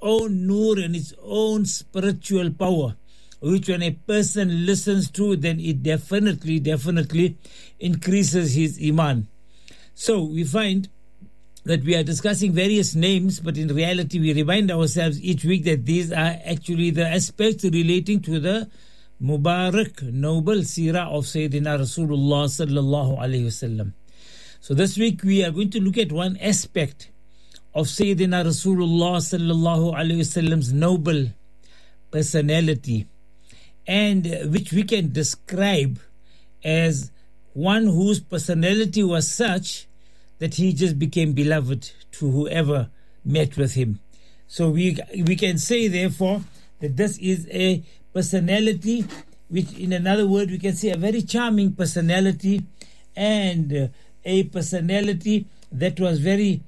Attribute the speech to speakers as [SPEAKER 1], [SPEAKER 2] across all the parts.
[SPEAKER 1] own nur and its own spiritual power, which when a person listens to, then it definitely increases his iman. So we find that we are discussing various names, but in reality we remind ourselves each week that these are actually the aspects relating to the Mubarak, noble seerah of Sayyidina Rasulullah sallallahu alayhi wasallam. So this week we are going to look at one aspect of Sayyidina Rasulullah sallallahu alayhi wasallam's noble personality, and which we can describe as one whose personality was such that he just became beloved to whoever met with him. So we can say therefore that this is a personality which, in another word, we can say a very charming personality, and a personality that was very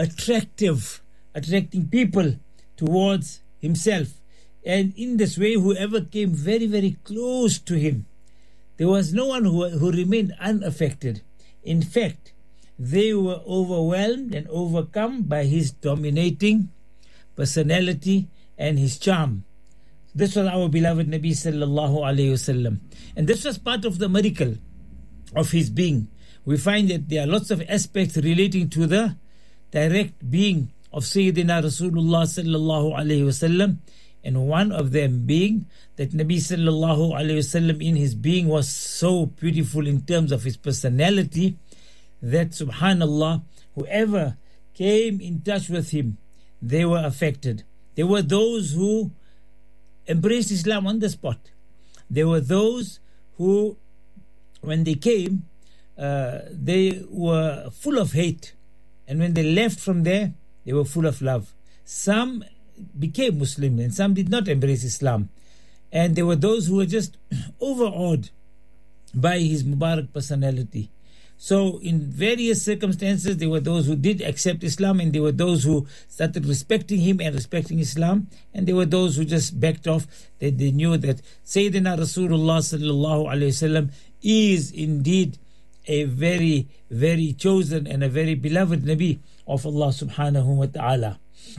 [SPEAKER 1] attracting people towards himself. And in this way, whoever came very, very close to him, there was no one who remained unaffected. In fact, they were overwhelmed and overcome by his dominating personality and his charm. This was our beloved Nabi sallallahu alayhi wasallam, and this was part of the miracle of his being. We find that there are lots of aspects relating to the direct being of Sayyidina Rasulullah sallallahu alayhi wasallam, and one of them being that Nabi sallallahu alayhi wasallam in his being was so beautiful in terms of his personality that, subhanallah, whoever came in touch with him, they were affected. There were those who embraced Islam on the spot. There were those who, when they came, they were full of hate, and when they left from there, they were full of love. Some became Muslim and some did not embrace Islam, and there were those who were just overawed by his Mubarak personality. So in various circumstances, there were those who did accept Islam, and there were those who started respecting him and respecting Islam, and there were those who just backed off, that they knew that Sayyidina Rasulullah sallallahu alayhi wasallam is indeed a very, very chosen and a very beloved Nabi of Allah subhanahu wa ta'ala.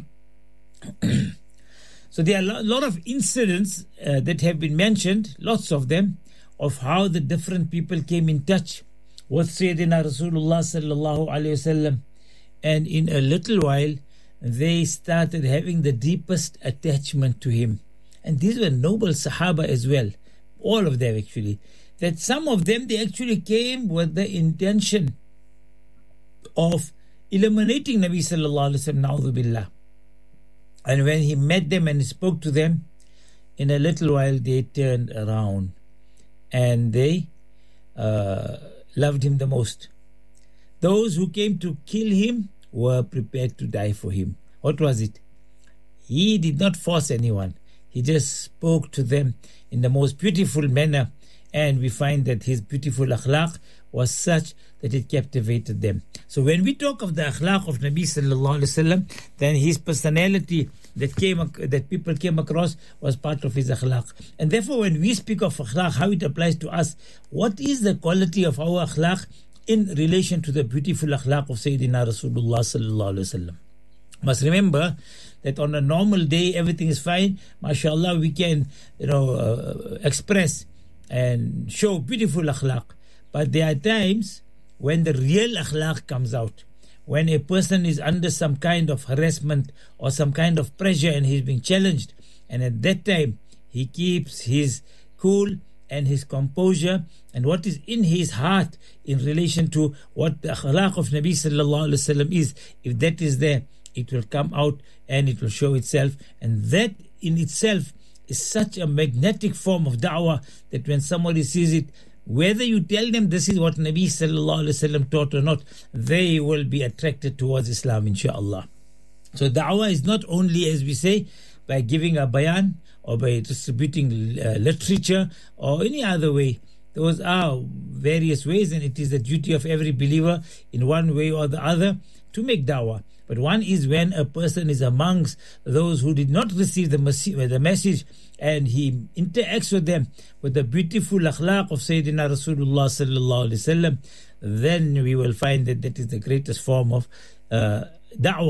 [SPEAKER 1] So there are a lot of incidents that have been mentioned, lots of them, of how the different people came in touch with Sayyidina Rasulullah sallallahu alayhi wasallam, and in a little while they started having the deepest attachment to him. And these were noble Sahaba as well, all of them actually, that some of them, they actually came with the intention of eliminating Nabi sallallahu alayhi wasallam, na'udhu billah. And when he met them and spoke to them, in a little while they turned around and they loved him the most. Those who came to kill him were prepared to die for him. What was it? He did not force anyone. He just spoke to them in the most beautiful manner, and we find that his beautiful akhlaq was such that it captivated them. So when we talk of the akhlaq of Nabi sallallahu alaihi wasallam, then his personality that people came across was part of his akhlaq. And therefore, when we speak of akhlaq, how it applies to us, what is the quality of our akhlaq in relation to the beautiful akhlaq of Sayyidina Rasulullah sallallahu alaihi wasallam? Must remember that on a normal day everything is fine. MashaAllah, we can express and show beautiful akhlaq. But there are times when the real akhlaq comes out, when a person is under some kind of harassment or some kind of pressure and he's being challenged, and at that time he keeps his cool and his composure and what is in his heart in relation to what the akhlaq of Nabi sallallahu alaihi wasallam is. If that is there, it will come out and it will show itself, and that in itself is such a magnetic form of da'wah that when somebody sees it, whether you tell them this is what Nabi sallallahu alaihi wasallam taught or not, they will be attracted towards Islam, inshaAllah. So da'wah is not only, as we say, by giving a bayan or by distributing literature or any other way. Those are various ways, and it is the duty of every believer in one way or the other to make da'wah. But one is when a person is amongst those who did not receive the message, and he interacts with them with the beautiful akhlaq of Sayyidina Rasulullah sallallahu alaihi wasallam, then we will find that that is the greatest form of da'wah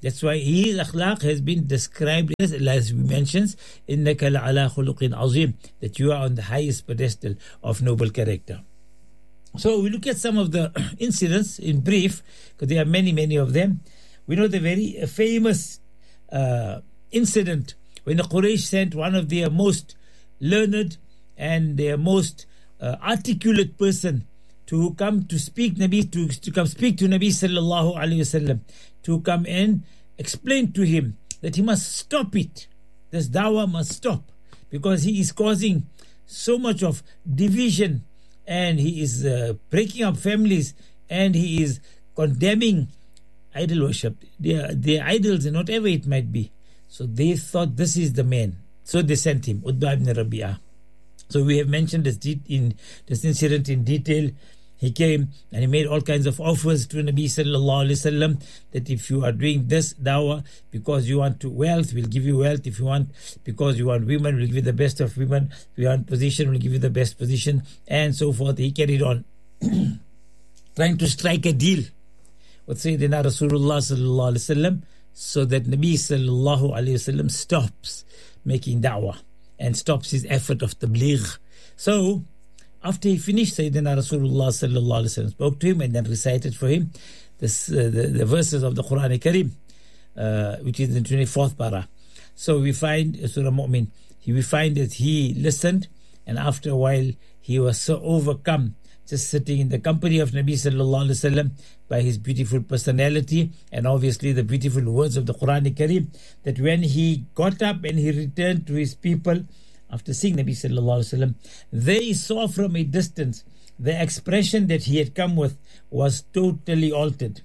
[SPEAKER 1] That's why his akhlaq has been described as we mentioned, إِنَّكَ لَعَلَى خُلُقٍ عَظِيمٍ, that you are on the highest pedestal of noble character. So we look at some of the incidents in brief, because there are many, many of them. We know the very famous incident when the Quraysh sent one of their most learned and their most articulate person to come to speak to come speak to Nabi sallallahu alaihi wasallam, to come and explain to him that he must stop it. This dawah must stop, because he is causing so much of division, and he is breaking up families, and he is condemning idol worship, their idols and whatever it might be. So they thought this is the man. So they sent him, Utbah ibn Rabi'ah. So we have mentioned this incident in detail. He came and he made all kinds of offers to Nabi sallallahu alaihi wasallam, that if you are doing this dawah because you want wealth, we'll give you wealth. If you want, because you want women, we'll give you the best of women. If you want position, we'll give you the best position, and so forth. He carried on trying to strike a deal with Sayyidina Rasulullah sallallahu alaihi wasallam, so that Nabi sallallahu alaihi wasallam stops making da'wah and stops his effort of tabligh. So after he finished, Sayyidina Rasulullah sallallahu alaihi wasallam spoke to him and then recited for him the verses of the Quran Kareem, which is in the 24th para. So we find Surah Mu'min, we find that he listened, and after a while he was so overcome, just sitting in the company of Nabi sallallahu alaihi wasallam, by his beautiful personality and obviously the beautiful words of the Quran Kareem, that when he got up and he returned to his people after seeing Nabi sallallahu alaihi wasallam, they saw from a distance the expression that he had come with was totally altered.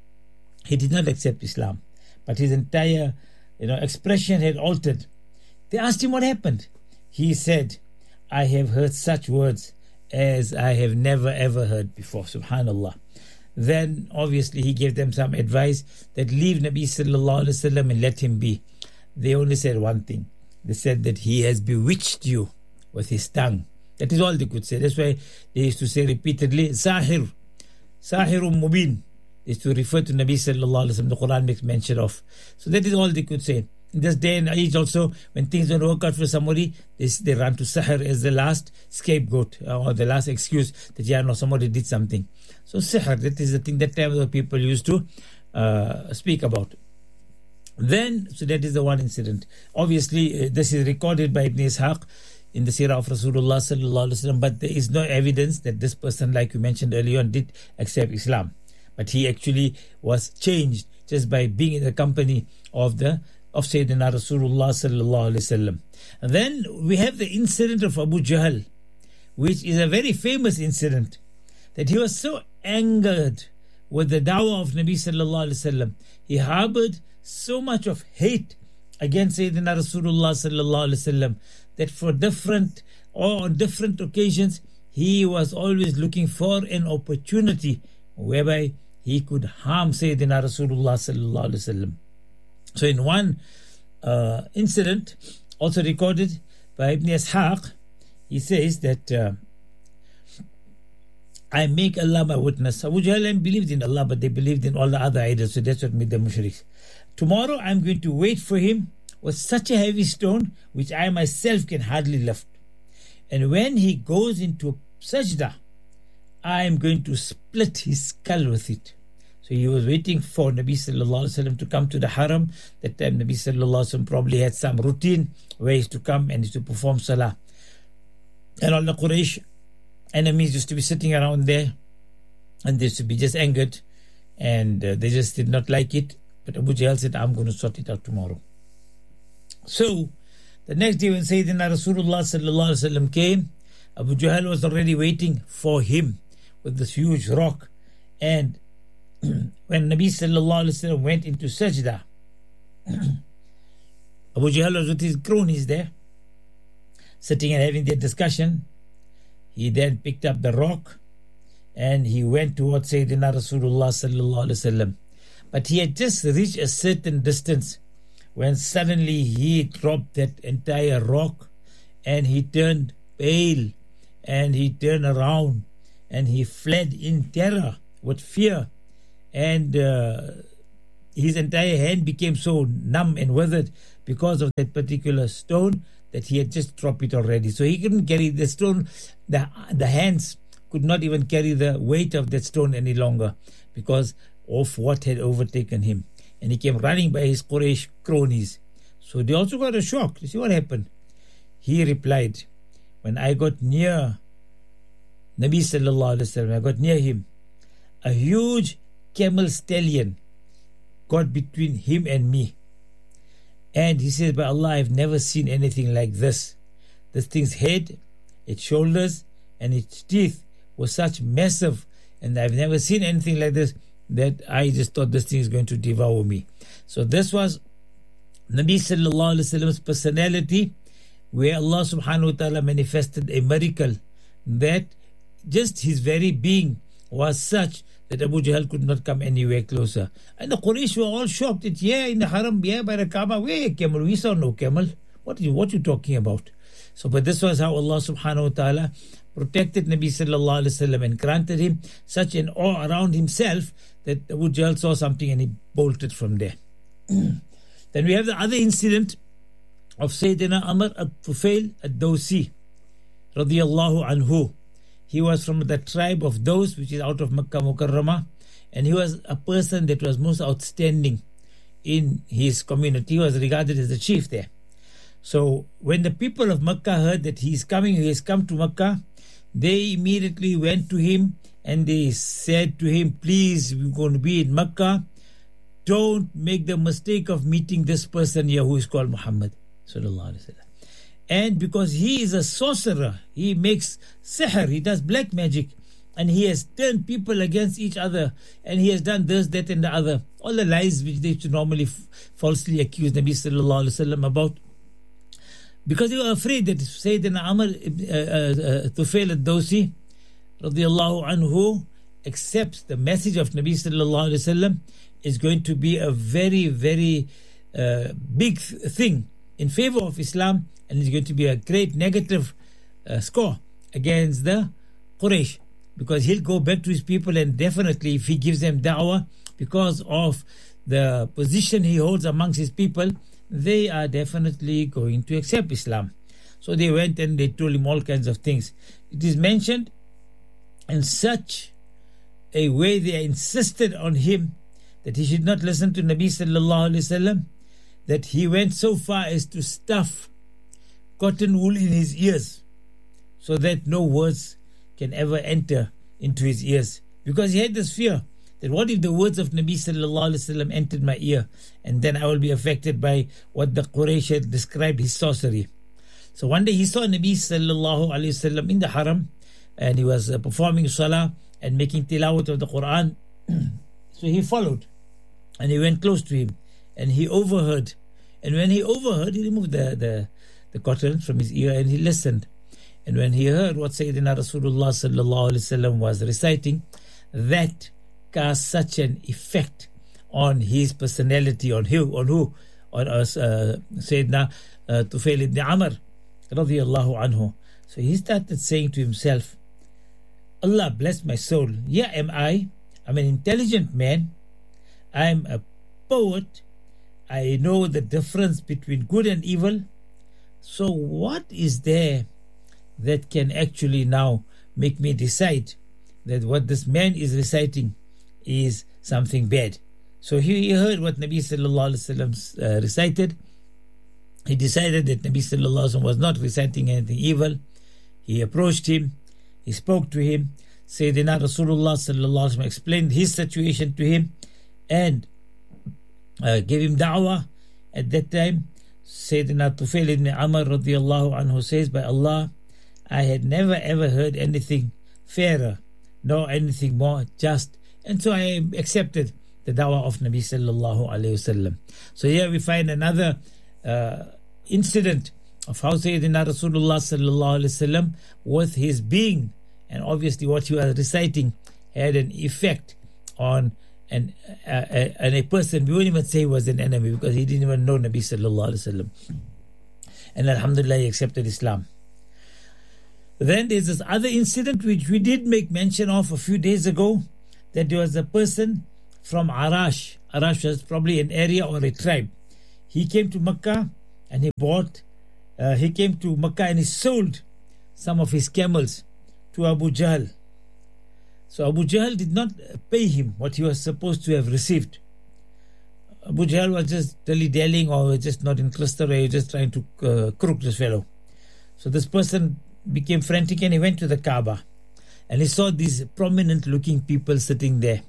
[SPEAKER 1] He did not accept Islam, but his entire expression had altered. They asked him what happened. He said, I have heard such words as I have never ever heard before. Subhanallah. Then obviously he gave them some advice, that leave Nabi sallallahu alaihi wasallam and let him be. They only said one thing. They said that he has bewitched you with his tongue. That is all they could say. That's why they used to say repeatedly, Sahirun Mubin. They used to refer to Nabi sallallahu alaihi wasallam. The Quran makes mention of. So that is all they could say. In this day and age also, when things don't work out for somebody, they run to Sahir as the last scapegoat, or the last excuse that somebody did something. So Sihr, that is the thing that time the people used to speak about. Then, so that is the one incident. Obviously, this is recorded by Ibn Ishaq in the Sirah of Rasulullah sallallahu alaihi wasallam, but there is no evidence that this person, like you mentioned earlier on, did accept Islam. But he actually was changed just by being in the company of Sayyidina Rasulullah sallallahu alaihi wasallam. And then we have the incident of Abu Jahl, which is a very famous incident, that he was so angered with the dawah of Nabi sallallahu alaihi wasallam. He harbored so much of hate against Sayyidina Rasulullah sallallahu alaihi wasallam, that on different occasions he was always looking for an opportunity whereby he could harm Sayyidina Rasulullah sallallahu alaihi wasallam. So in one incident also recorded by Ibn Ishaq, he says that I make Allah my witness. Abu Jahl believed in Allah, but they believed in all the other idols, so that's what made them mushriks. Tomorrow I'm going to wait for him with such a heavy stone which I myself can hardly lift. And when he goes into sajda, I am going to split his skull with it. So he was waiting for Nabi sallallahu alaihi wasallam to come to the haram. That time Nabi sallallahu alaihi wasallam probably had some routine where he used to come and used to perform salah. And all the Quraysh enemies used to be sitting around there, and they used to be just angered, and they just did not like it. But Abu Jahl said, I'm going to sort it out tomorrow. So the next day when Sayyidina Rasulullah sallallahu alaihi wasallam came, Abu Jahl was already waiting for him with this huge rock. And when Nabi sallallahu alaihi wasallam went into sajda, Abu Jahl was with his cronies there, sitting and having their discussion. He then picked up the rock and he went towards Sayyidina Rasulullah sallallahu alaihi wasallam. But he had just reached a certain distance when suddenly he dropped that entire rock, and he turned pale, and he turned around, and he fled in terror with fear. And his entire hand became so numb and withered because of that particular stone that he had just dropped it already. So he couldn't carry the stone. The hands could not even carry the weight of that stone any longer because of what had overtaken him. And he came running by his Quraysh cronies. So they also got a shock. You see what happened? He replied, when I got near Nabi sallallahu alaihi wasallam, I got near him, a huge camel stallion got between him and me. And he says, by Allah, I've never seen anything like this. This thing's head, its shoulders, and its teeth were such massive, and I've never seen anything like this, that I just thought this thing is going to devour me. So this was Nabi sallallahu alaihi wasallam's personality, where Allah subhanahu wa ta'ala manifested a miracle that just his very being was such that Abu Jahl could not come anywhere closer. And the Quraysh were all shocked. It's here in the Haram, here by the Kaaba. Where camel? We saw no camel. What you talking about? So, but this was how Allah subhanahu wa ta'ala protected Nabi sallallahu alaihi wasallam and granted him such an awe around himself that Abu Jahl saw something and he bolted from there. Then we have the other incident of Sayyidina Amr al-Tufail al-Dawsi radiyallahu anhu. He was from the tribe of Daws, which is out of Makkah Mukarramah, and he was a person that was most outstanding in his community. He was regarded as the chief there. So when the people of Makkah heard that he has come to Makkah, they immediately went to him and they said to him, please, we're going to be in Makkah. Don't make the mistake of meeting this person here who is called Muhammad sallallahu alaihi wasallam. And because he is a sorcerer, he makes sihr, he does black magic, and he has turned people against each other, and he has done this, that, and the other. All the lies which they should normally falsely accuse Nabi sallallahu alaihi wasallam about. Because they were afraid that Sayyidina Amr Tufail al-Dawsi radiyallahu anhu accepts the message of Nabi sallallahu alaihi wasallam is going to be a very, very big thing in favor of Islam, and it's going to be a great negative score against the Quraysh, because he'll go back to his people, and definitely if he gives them da'wah, because of the position he holds amongst his people, they are definitely going to accept Islam. So they went and they told him all kinds of things. It is mentioned in such a way they insisted on him that he should not listen to Nabi sallallahu alaihi wasallam, that he went so far as to stuff cotton wool in his ears so that no words can ever enter into his ears, because he had this fear that what if the words of Nabi sallallahu alaihi wasallam entered my ear, and then I will be affected by what the Quraysh had described his sorcery. So one day he saw Nabi sallallahu alaihi wasallam in the Haram, and he was performing salah and making tilawat of the Quran. So he followed and he went close to him and he overheard. And when he overheard, he removed the cotton from his ear and he listened. And when he heard what Sayyidina Rasulullah sallallahu alaihi wasallam was reciting, that cast such an effect on his personality, on Sayyidina Tufail ibn Amr radiyallahu anhu. So he started saying to himself, Allah bless my soul, here am I. I'm an intelligent man. I'm a poet. I know the difference between good and evil. So what is there that can actually now make me decide that what this man is reciting is something bad? So he heard what Nabi sallallahu alaihi wasallam recited. He decided that Nabi sallallahu alaihi wasallam was not reciting anything evil. He approached him. He spoke to him. Sayyidina Rasulullah sallallahu alaihi wasallam explained his situation to him and gave him da'wah. At that time, Sayyidina Tufail ibn Amr radiyallahu anhu says, by Allah, I had never ever heard anything fairer, nor anything more just. And so I accepted the da'wah of Nabi sallallahu alayhi wasallam. So here we find another incident of how Sayyidina Rasulullah sallallahu alayhi wasallam, with his being and obviously what he was reciting, had an effect on a person. We wouldn't even say he was an enemy, because he didn't even know Nabi sallallahu alayhi wasallam. And alhamdulillah, he accepted Islam. Then there's this other incident which we did make mention of a few days ago, that there was a person from Arash. Arash was probably an area or a tribe. He came to Mecca and he sold some of his camels to Abu Jahl. So Abu Jahl did not pay him what he was supposed to have received. Abu Jahl was just dilly-dallying, or just not interested, or just trying to crook this fellow. So this person became frantic and he went to the Kaaba and he saw these prominent looking people sitting there,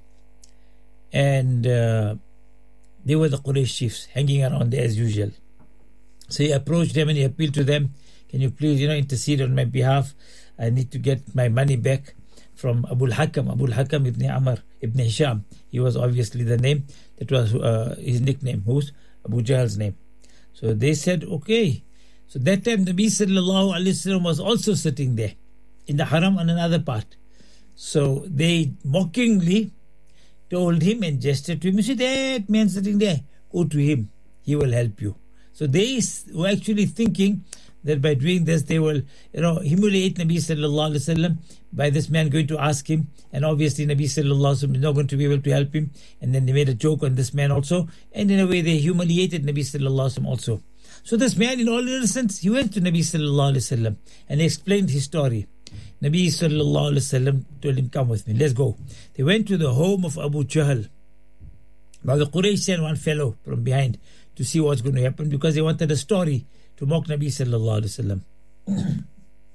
[SPEAKER 1] and they were the Quraysh chiefs hanging around there as usual. So he approached them and he appealed to them, can you please intercede on my behalf? I need to get my money back from Abu al-Hakam ibn Amr ibn Hisham. He was obviously the name. That was his nickname. Who's? Abu Jahl's name. So they said, okay. So that time Nabi sallallahu alayhi wasallam was also sitting there in the haram on another part. So they mockingly told him and gestured to him, you see that man sitting there, go to him, he will help you. So they were actually thinking that by doing this they will humiliate Nabi sallallahu alayhi wasallam by this man going to ask him, and obviously Nabi sallallahu alayhi wasallam is not going to be able to help him, and then they made a joke on this man also, and in a way they humiliated Nabi sallallahu alayhi wasallam also. So this man, in all innocence, he went to Nabi sallallahu alayhi wasallam and explained his story. Nabi sallallahu alayhi wasallam told him, come with me, let's go. They went to the home of Abu Jahl. Now the Quraysh sent one fellow from behind to see what's going to happen, because they wanted a story to mock Nabi sallallahu alayhi wasallam.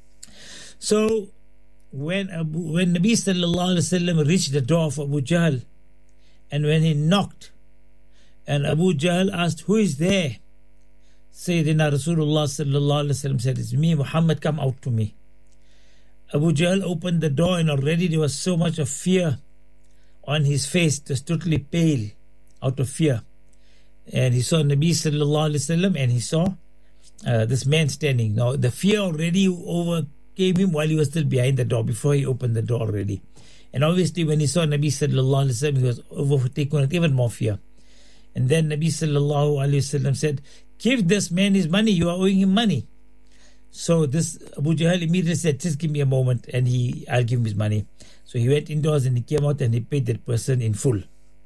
[SPEAKER 1] So when Nabi sallallahu alayhi wasallam reached the door of Abu Jahl, and when he knocked, and Abu Jahl asked, who is there? Sayyidina Rasulullah sallallahu alayhi wasallam said, it's me, Muhammad, come out to me. Abu Jahl opened the door, and already there was so much of fear on his face, just totally pale out of fear. And he saw Nabi sallallahu alayhi wasallam, and he saw this man standing. Now the fear already overcame him while he was still behind the door, before he opened the door already. And obviously when he saw Nabi sallallahu alayhi wasallam, he was overtaken with even more fear. And then Nabi sallallahu alayhi wasallam said, give this man his money, you are owing him money. So this Abu Jahl immediately said, just give me a moment and I'll give him his money. So he went indoors and he came out and he paid that person in full.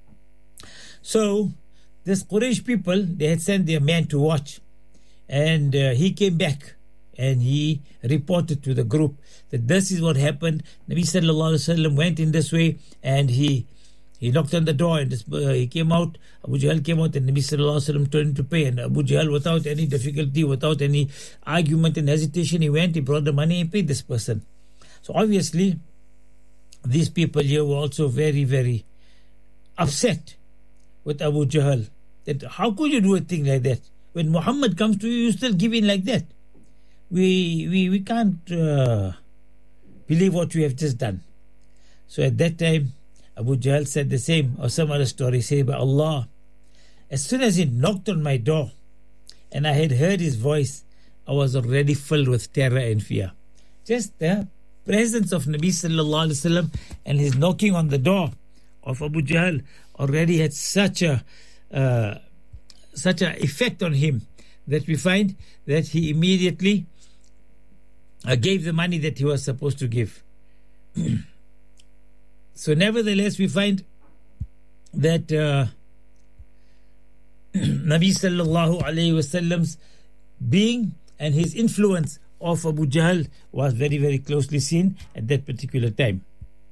[SPEAKER 1] So this Quraysh people, they had sent their man to watch, and he came back and he reported to the group that this is what happened. Nabi sallallahu alaihi wasallam went in this way, and he knocked on the door, and he came out. Abu Jahl came out, and Nabi sallallahu alaihi wasallam told him to pay. And Abu Jahl, without any difficulty, without any argument and hesitation, he went, he brought the money, and paid this person. So obviously these people here were also very, very upset with Abu Jahl, that how could you do a thing like that? When Muhammad comes to you, you still give in like that. We can't believe what you have just done. So at that time, Abu Jahl said the same, or some other story, say, by Allah, as soon as he knocked on my door and I had heard his voice, I was already filled with terror and fear. Just the presence of Nabi sallallahu alaihi wasallam and his knocking on the door of Abu Jahl already had such a effect on him, that we find that he immediately gave the money that he was supposed to give. So nevertheless, we find that Nabi sallallahu alayhi wasallam's being and his influence of Abu Jahl was very, very closely seen at that particular time.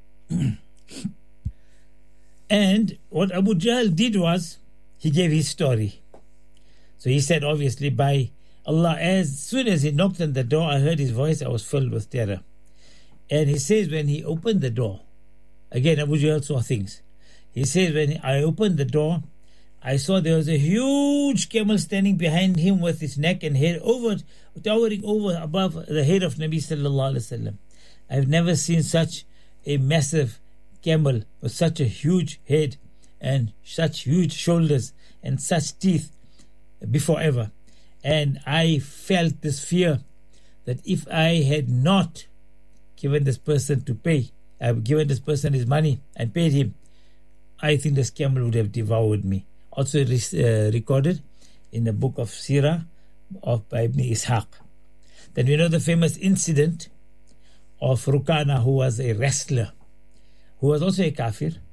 [SPEAKER 1] And what Abu Jahl did was, he gave his story. So he said, obviously, by Allah, as soon as he knocked on the door, I heard his voice, I was filled with terror. And he says, when he opened the door, again, Abu Jahl saw things. He says, when I opened the door, I saw there was a huge camel standing behind him with his neck and head towering over above the head of Nabi sallallahu alaihi wasallam. I've never seen such a massive camel with such a huge head and such huge shoulders and such teeth before ever. And I felt this fear that if I had not given this person to pay, I've given this person his money and paid him, I think this camel would have devoured me. Also recorded in the book of Sirah by Ibn Ishaq. Then we know the famous incident of Rukana, who was a wrestler, who was also a kafir,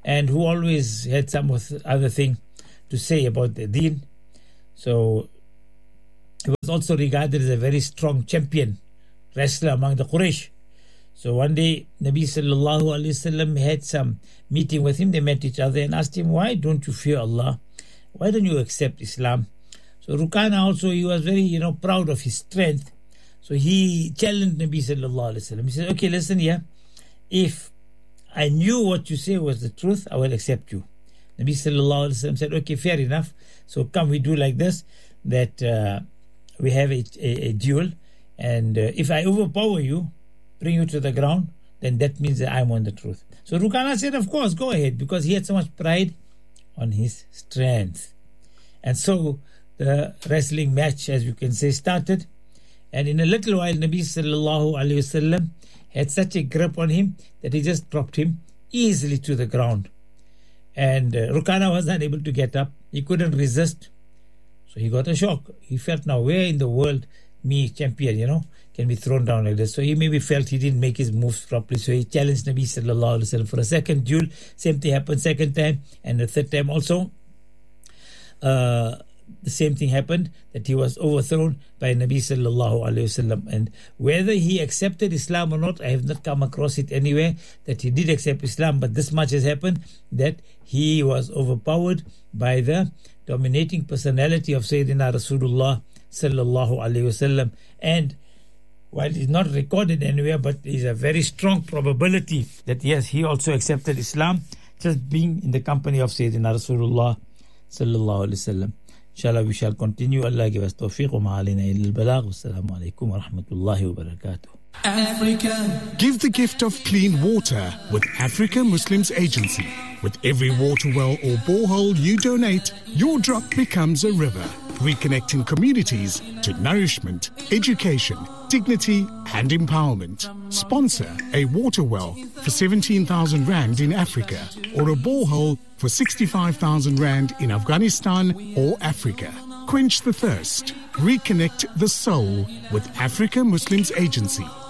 [SPEAKER 1] and who always had some other thing to say about the deen. So he was also regarded as a very strong champion wrestler among the Quraysh. So one day Nabi sallallahu alaihi wasallam had some meeting with him. They met each other and asked him, why don't you fear Allah? Why don't you accept Islam? So Rukana also, he was very proud of his strength. So he challenged Nabi sallallahu alaihi wasallam. He said, okay, listen here, if I knew what you say was the truth, I will accept you. Nabi sallallahu alaihi wasallam said, okay, fair enough. So come, we do like this, that we have a duel, and if I overpower you, bring you to the ground, then that means that I'm on the truth. So Rukana said, of course, go ahead, because he had so much pride on his strength. And so the wrestling match, as you can say, started. And in a little while, Nabi sallallahu alayhi wasallam had such a grip on him that he just dropped him easily to the ground. And Rukana was not able to get up. He couldn't resist. So he got a shock. He felt, now where in the world me, champion, can be thrown down like this? So he maybe felt he didn't make his moves properly. So he challenged Nabi sallallahu alaihi wasallam for a second duel. Same thing happened second time, and the third time also. The same thing happened, that he was overthrown by Nabi sallallahu alaihi wasallam. And whether he accepted Islam or not, I have not come across it anywhere that he did accept Islam. But this much has happened, that he was overpowered by the dominating personality of Sayyidina Rasulullah sallallahu alaihi wasallam. And while it's not recorded anywhere, but there's a very strong probability that yes, he also accepted Islam, just being in the company of Sayyidina Rasulullah sallallahu alaihi wasallam. Inshallah, we shall continue. Allah give us tawfiq wa ma'alina illa al-balagh. Wassalamu alaikum wa rahmatullahi wa barakatuh.
[SPEAKER 2] Africa. Give the gift of clean water with Africa Muslims Agency. With every water well or borehole you donate, your drop becomes a river, reconnecting communities to nourishment, education, dignity and empowerment. Sponsor a water well for 17,000 Rand in Africa, or a borehole for 65,000 Rand in Afghanistan or Africa. Quench the thirst. Reconnect the soul with Africa Muslims Agency.